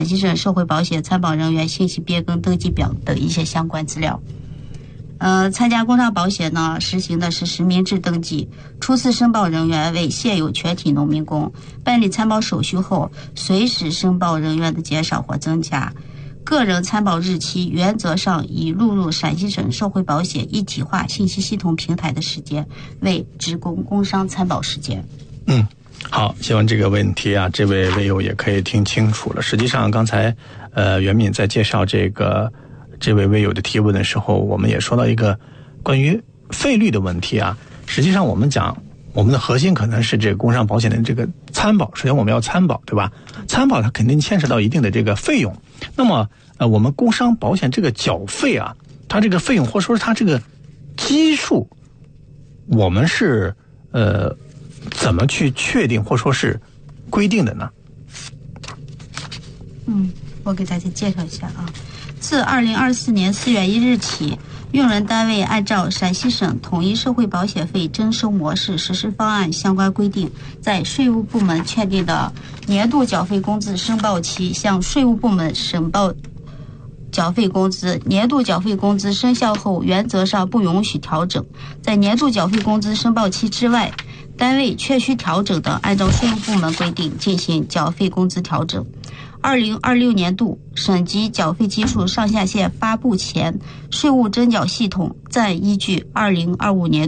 陕西省社会保险参保人员信息变更登记表等一些相关资料。参加工伤保险呢，实行的是实名制登记。初次申报人员为现有全体农民工，办理参保手续后，随时申报人员的减少或增加。个人参保日期原则上以录入陕西省社会保险一体化信息系统平台的时间为职工工伤参保时间。 好，希望这个问题啊，这位微友也可以听清楚了。实际上，刚才袁敏在介绍这位微友的提问的时候，我们也说到一个关于费率的问题啊。实际上，我们讲我们的核心可能是这个工伤保险的这个参保，首先我们要参保，对吧？参保它肯定牵扯到一定的这个费用。那么我们工伤保险这个缴费啊，它这个费用或者说是它这个基数，我们是怎么去确定或说是规定的呢？ 我给大家介绍一下啊。自2024年4月1日起，用人单位按照陕西省统一社会保险费征收模式实施方案相关规定，在税务部门确定的年度缴费工资申报期向税务部门申报缴费工资。年度缴费工资生效后，原则上不允许调整。在年度缴费工资申报期之外，单位确需调整的，按照税务部门规定进行缴费工资调整。2026年度省级缴费基数上下限发布前，税务征缴系统暂依据2025年